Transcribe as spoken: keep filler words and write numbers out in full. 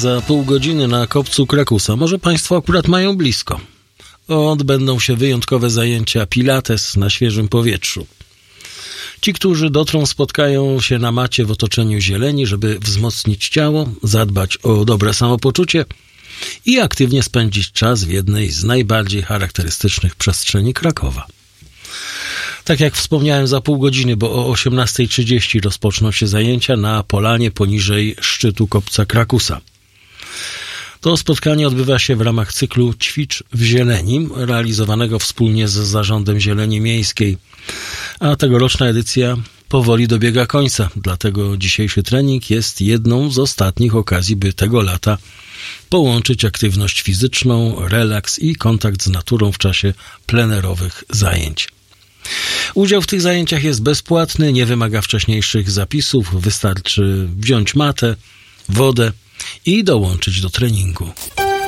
Za pół godziny na kopcu Krakusa. Może Państwo akurat mają blisko. Odbędą się wyjątkowe zajęcia Pilates na świeżym powietrzu. Ci, którzy dotrą, spotkają się na macie w otoczeniu zieleni, żeby wzmocnić ciało, zadbać o dobre samopoczucie i aktywnie spędzić czas w jednej z najbardziej charakterystycznych przestrzeni Krakowa. Tak jak wspomniałem, za pół godziny, bo o osiemnasta trzydzieści rozpoczną się zajęcia na polanie poniżej szczytu kopca Krakusa. To spotkanie odbywa się w ramach cyklu Ćwicz w Zieleni, realizowanego wspólnie z Zarządem Zieleni Miejskiej, a tegoroczna edycja powoli dobiega końca, dlatego dzisiejszy trening jest jedną z ostatnich okazji, by tego lata połączyć aktywność fizyczną, relaks i kontakt z naturą w czasie plenerowych zajęć. Udział w tych zajęciach jest bezpłatny, nie wymaga wcześniejszych zapisów, wystarczy wziąć matę, wodę i dołączyć do treningu.